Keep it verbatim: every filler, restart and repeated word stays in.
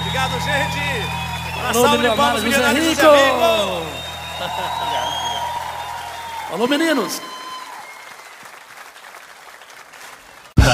Obrigado, gente. Uma Alô, salva de palmas, milionário José milionário José Rico. Rico. Alô, meninos.